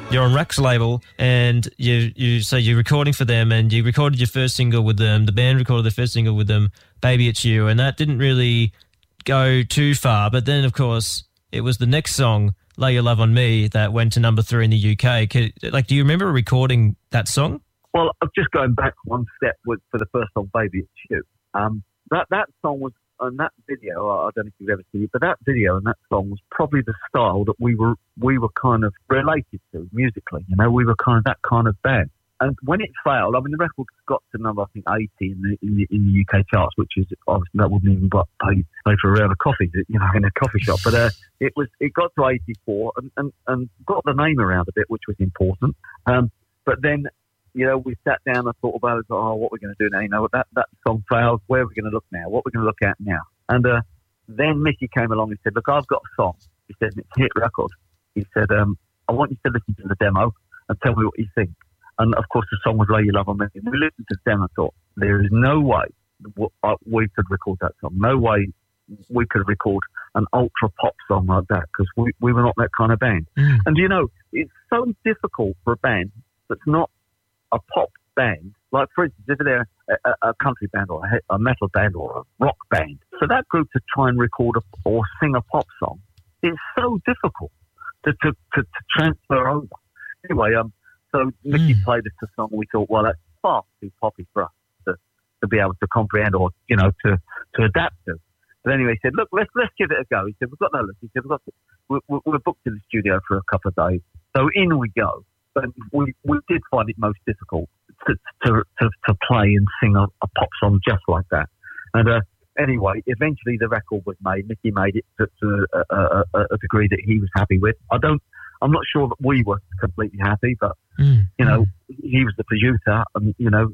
you're on Rack's label, and you're recording for them, and you recorded your first single with them. The band recorded their first single with them, "Baby It's You," and that didn't really go too far. But then, of course, it was the next song, "Lay Your Love on Me," that went to number 3 in the UK. Do you remember recording that song? Well, I'm just going back one step for the first song, "Baby It's You." That song was, and that video, I don't know if you've ever seen it, but that video and that song was probably the style that we were kind of related to musically. You know, we were kind of that kind of band. And when it failed, I mean, the record got to number, I think, 80 in the UK charts, which is obviously that wouldn't even pay for a round of coffee, you know, in a coffee shop. But it got to 84 and got the name around a bit, which was important. But then, you know, we sat down and thought about it. Oh, what we're going to do now? You know, that song failed. Where are we going to look now? What are we going to look at now? And then Mickey came along and said, "Look, I've got a song." He said, "It's a hit record." He said, "I want you to listen to the demo and tell me what you think." And, of course, the song was "Lay Your Love on Me." And we listened to the demo and thought, there is no way we could record that song. No way we could record an ultra-pop song like that, because we were not that kind of band. Mm. And, you know, it's so difficult for a band that's not a pop band. Like, for instance, if they're a country band or a metal band or a rock band, for that group to try and record or sing a pop song, it's so difficult to transfer over. Anyway, so Mickey played us a song. We thought, well, that's far too poppy for us to be able to comprehend or, you know, to adapt to. But anyway, he said, "Look, let's give it a go." He said, "We've got no list." He said, we're booked in the studio for a couple of days. So in we go. But we did find it most difficult to play and sing a pop song just like that. And anyway, eventually the record was made. Mickey made it to a degree that he was happy with. I'm not sure that we were completely happy, but you know, he was the producer, and you know,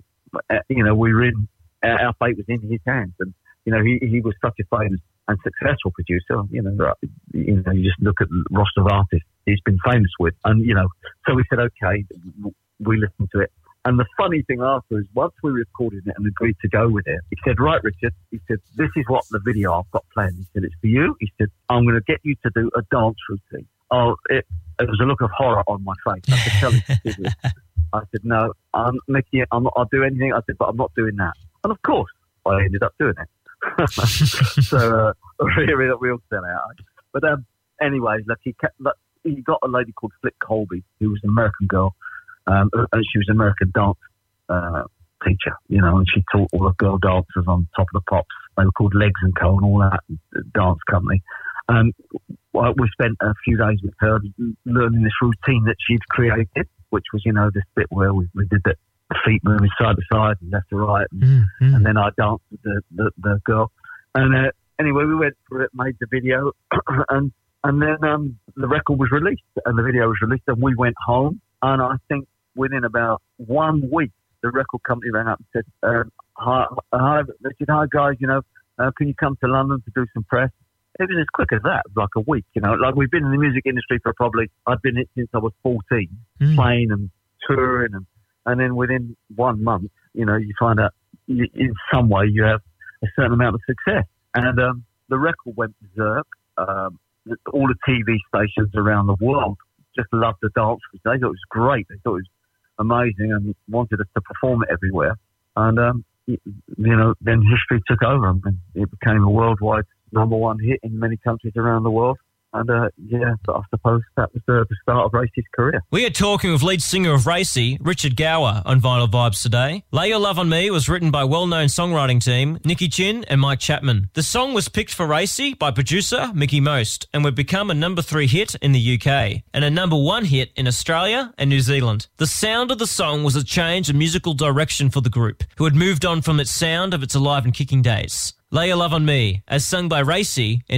we were in. Our fate was in his hands, and you know, he was such a famous and successful producer. You know, you just look at the roster of artists he's been famous with, and you know, so we said, okay, we listened to it. And the funny thing after is, once we recorded it and agreed to go with it, he said, "Right, Richard," he said, "this is what the video I've got planned." He said, "It's for you." He said, "I'm going to get you to do a dance routine." Oh, it was a look of horror on my face. I could tell he I said, "No, Mickey, I'll do anything." I said, "But I'm not doing that." And of course, I ended up doing it. So we all fell out. But anyway, look, he got a lady called Flip Colby, who was an American girl, and she was an American dance teacher, you know, and she taught all the girl dancers on Top of the Pops. They were called Legs and Co. and all that dance company. We spent a few days with her learning this routine that she'd created, which was, you know, this bit where we did the feet moving side to side and left to right, and then I danced with the girl. And anyway, we went through it, made the video, and then the record was released, and the video was released, and we went home. And I think within about 1 week, the record company rang up and said, "Hi, Richard, hi guys, you know, can you come to London to do some press?" It was as quick as that, like a week, you know. Like, we've been in the music industry for I've been in it since I was 14, playing and touring, and then within 1 month, you know, you find out in some way you have a certain amount of success. And the record went berserk. All the TV stations around the world just loved the dance. They thought it was great. They thought it was amazing and wanted us to perform it everywhere. And, you know, then history took over and it became a worldwide #1 hit in many countries around the world. And, yeah, I suppose that was the start of Racey's career. We are talking with lead singer of Racey, Richard Gower, on Vinyl Vibes today. "Lay Your Love on Me" was written by well-known songwriting team Nicky Chin and Mike Chapman. The song was picked for Racey by producer Mickey Most and would become a #3 hit in the UK and a #1 hit in Australia and New Zealand. The sound of the song was a change in musical direction for the group, who had moved on from its sound of its Alive and Kicking days. "Lay Your Love on Me," as sung by Racey